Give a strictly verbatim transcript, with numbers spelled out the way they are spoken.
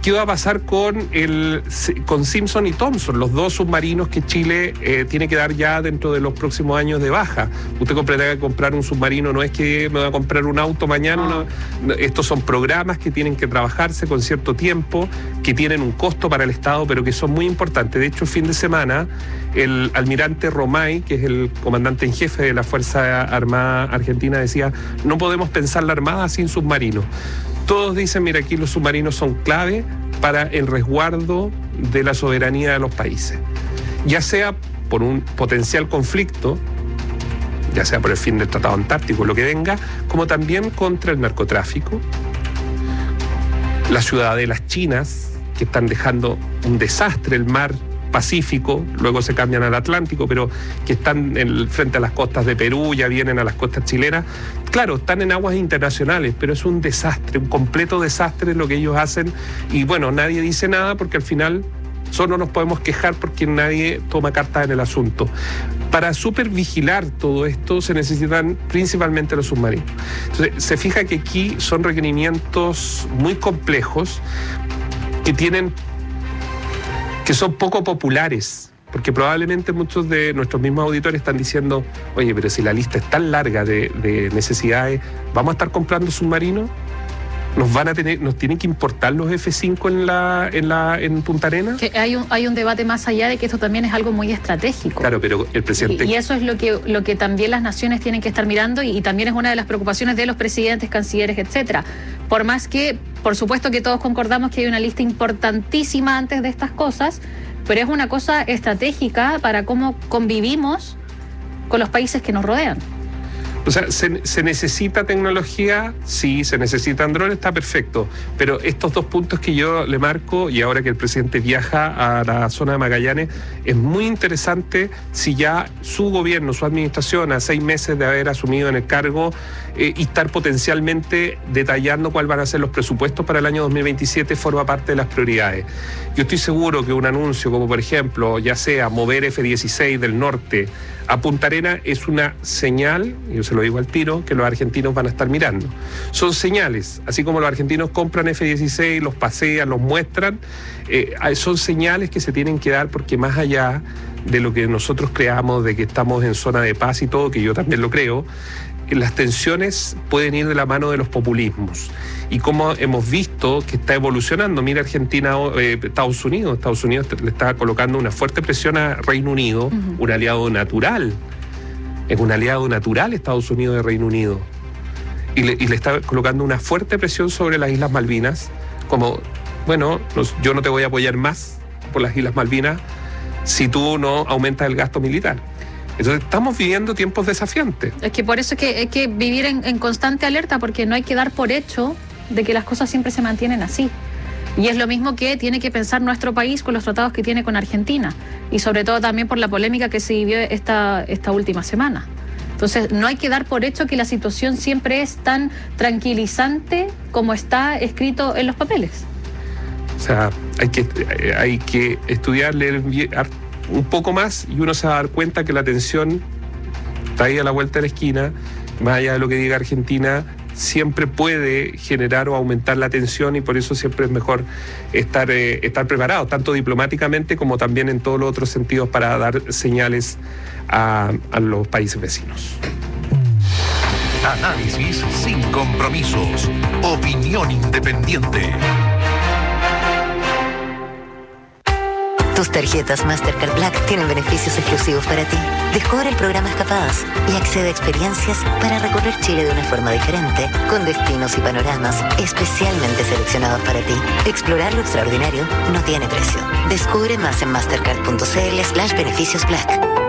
¿Qué va a pasar con el con Simpson y Thompson, los dos submarinos que Chile eh, tiene que dar ya dentro de los próximos años de baja? Usted comprenderá que comprar un submarino no es que me va a comprar un auto mañana. No. No, estos son programas que tienen que trabajarse con cierto tiempo, que tienen un costo para el Estado, pero que son muy importantes. De hecho, el fin de semana, el almirante Romay, que es el comandante en jefe de la Fuerza Armada Argentina, decía: no podemos pensar la Armada sin submarinos. Todos dicen, mira, aquí los submarinos son clave para el resguardo de la soberanía de los países, ya sea por un potencial conflicto, ya sea por el fin del Tratado Antártico, lo que venga, como también contra el narcotráfico, las ciudadelas chinas, que están dejando un desastre el mar Pacífico, luego se cambian al Atlántico, pero que están en el, frente a las costas de Perú, ya vienen a las costas chilenas. Claro, están en aguas internacionales, pero es un desastre, un completo desastre lo que ellos hacen, y bueno, nadie dice nada porque al final solo nos podemos quejar porque nadie toma cartas en el asunto. Para supervigilar todo esto se necesitan principalmente los submarinos. Entonces, se fija que aquí son requerimientos muy complejos que tienen que son poco populares, porque probablemente muchos de nuestros mismos auditores están diciendo: oye, pero si la lista es tan larga de, de necesidades, ¿vamos a estar comprando submarinos? ¿Nos van a tener, nos tienen que importar los F cinco en la, en la, en Punta Arenas? Que hay un, hay un debate más allá de que esto también es algo muy estratégico. Claro, pero el presidente... Y, y eso es lo que, lo que también las naciones tienen que estar mirando, y, y también es una de las preocupaciones de los presidentes, cancilleres, etcétera. Por más que, por supuesto que todos concordamos que hay una lista importantísima antes de estas cosas, pero es una cosa estratégica para cómo convivimos con los países que nos rodean. O sea, ¿se, se necesita tecnología? Sí, se necesitan drones, está perfecto. Pero estos dos puntos que yo le marco, y ahora que el presidente viaja a la zona de Magallanes, es muy interesante si ya su gobierno, su administración, a seis meses de haber asumido en el cargo, eh, y estar potencialmente detallando cuáles van a ser los presupuestos para el año dos mil veintisiete, forma parte de las prioridades. Yo estoy seguro que un anuncio como, por ejemplo, ya sea mover F dieciséis del norte a Punta Arenas, es una señal, yo se lo digo al tiro, que los argentinos van a estar mirando. Son señales, así como los argentinos compran F dieciséis, los pasean, los muestran, eh, son señales que se tienen que dar, porque más allá de lo que nosotros creamos, de que estamos en zona de paz y todo, que yo también lo creo, las tensiones pueden ir de la mano de los populismos. Y como hemos visto que está evolucionando, mira Argentina, eh, Estados Unidos, Estados Unidos le está colocando una fuerte presión a Reino Unido, uh-huh. un aliado natural, es un aliado natural Estados Unidos de Reino Unido, y le, y le está colocando una fuerte presión sobre las Islas Malvinas, como, bueno, nos, yo no te voy a apoyar más por las Islas Malvinas si tú no aumentas el gasto militar. Entonces estamos viviendo tiempos desafiantes. Es que por eso es que hay que vivir en, en constante alerta, porque no hay que dar por hecho de que las cosas siempre se mantienen así. Y es lo mismo que tiene que pensar nuestro país con los tratados que tiene con Argentina, y sobre todo también por la polémica que se vivió esta, esta última semana. Entonces no hay que dar por hecho que la situación siempre es tan tranquilizante como está escrito en los papeles. O sea, hay que, hay que estudiar, leer un poco más, y uno se va a dar cuenta que la tensión está ahí a la vuelta de la esquina. Más allá de lo que diga Argentina, siempre puede generar o aumentar la tensión, y por eso siempre es mejor estar, eh, estar preparado, tanto diplomáticamente como también en todos los otros sentidos, para dar señales a, a los países vecinos. Análisis sin compromisos. Opinión independiente. Tus tarjetas Mastercard Black tienen beneficios exclusivos para ti. Descubre el programa Escapadas y accede a experiencias para recorrer Chile de una forma diferente, con destinos y panoramas especialmente seleccionados para ti. Explorar lo extraordinario no tiene precio. Descubre más en mastercard punto cl slash beneficios black.